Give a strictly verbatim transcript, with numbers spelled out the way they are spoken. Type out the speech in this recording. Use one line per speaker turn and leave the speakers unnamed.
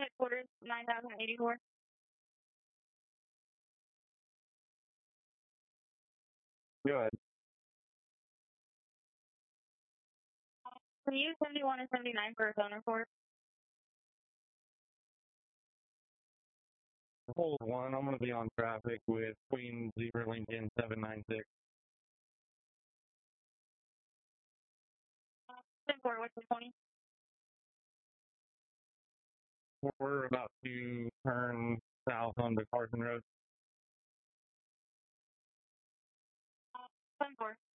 Headquarters, nine thousand eighty-four.
Go ahead.
Can you use seventy-one and seventy-nine for a phone report?
Hold one, I'm going to be on traffic with Queen Zebra Lincoln seven nine six.
ten four, what's the twenty?
We're about to turn south onto Carson Road.
ten four.